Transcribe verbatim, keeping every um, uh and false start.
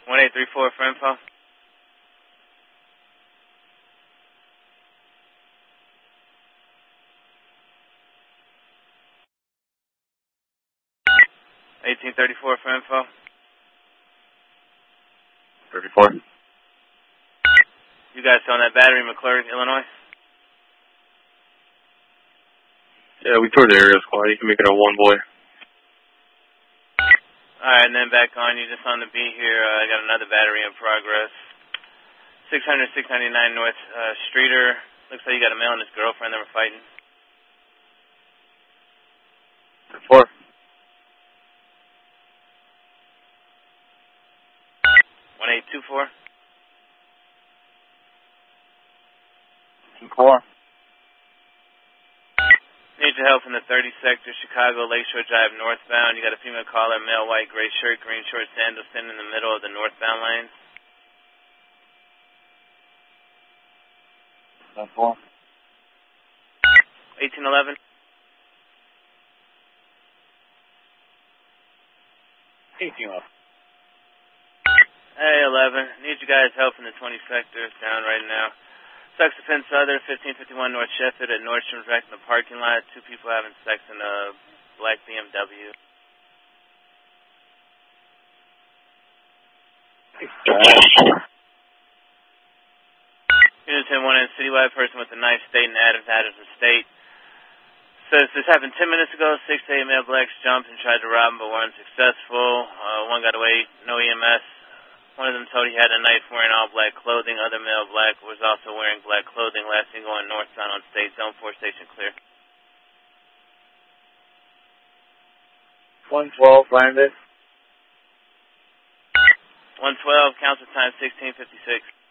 one eight three four for info. eighteen thirty-four for info. thirty-four. You guys still on that battery in McClure, Illinois? Yeah, we toured the area squad. You can make it a one boy. Alright, and then back on, you just on the beat here. Uh, I got another battery in progress. six hundred, six ninety-nine North uh, Streeter. Looks like you got a male and his girlfriend that were fighting. Four. one eight two four. Four. Need your help in the thirty sector, Chicago, Lakeshore Drive, northbound. You got a female caller, male, white, gray shirt, green short sandals, standing in the middle of the northbound lanes. That's four. eighteen eleven. eighteen eleven. Hey, eleven. Need you guys' help in the twenty sector. It's down right now. Sex offense Southern, fifteen fifty-one North Sheffield at Nordstrom's wrecked in the parking lot. Two people having sex in a black B M W. Unit ten one in citywide person with a knife, state and Adams, Adams Estate. Says this happened ten minutes ago. Six to eight male blacks jumped and tried to rob him but were unsuccessful. Uh, one got away, no E M S. One of them told he had a knife wearing all black clothing. Other male black was also wearing black clothing. Last thing going northbound on State Zone four station clear. one twelve, landed. one twelve, council time sixteen fifty-six.